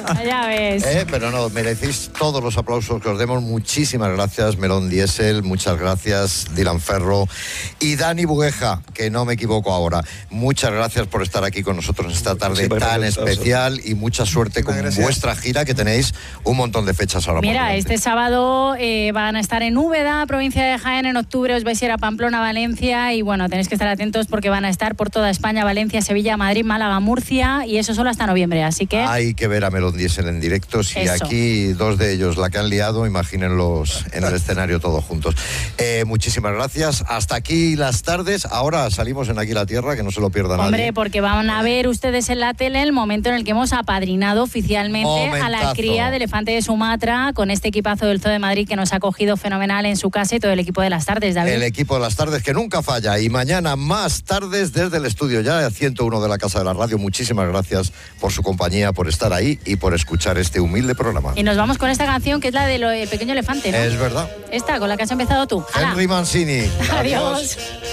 Ya ves. Pero no, merecéis todos los aplausos que os demos. Muchísimas gracias, Melón Diesel, muchas gracias, Dylan Ferro y Dani Bugueja, que no me equivoco ahora. Muchas gracias por estar aquí con nosotros esta tarde tan especial y mucha suerte con vuestra gira, que tenéis un montón de fechas ahora. Mira, este sábado van a estar en Úbeda, provincia de Jaén. En octubre os vais a ir a Pamplona, Valencia, y bueno, tenéis que estar atentos porque van a estar por toda España: Valencia, Sevilla, Madrid, Málaga, Murcia, y eso solo hasta noviembre, así que... Hay que ver a Melón Diesel en directo. Si eso. Aquí dos de ellos la que han liado, imagínenlos en el escenario todos juntos. Muchísimas gracias. Hasta aquí las tardes. Ahora salimos en Aquí la Tierra, que no se lo pierdan nadie. Hombre, porque van a ver ustedes en la tele el momento en el que hemos apadrinado oficialmente a la cría de elefante de Sumatra, con este equipazo del Zoo de Madrid que nos ha acogido fenomenal en su casa, y todo el equipo de las tardes, David. El equipo de las tardes que nunca falla. Y mañana más tardes desde el estudio ya 101 de la Casa de la Radio. Muchísimas gracias por su compañía, por estar ahí y por escuchar este humilde programa. Y nos vamos con esta canción, que es la del pequeño elefante, ¿no? Es verdad. Esta, con la que has empezado tú. Henry Mancini. Adiós.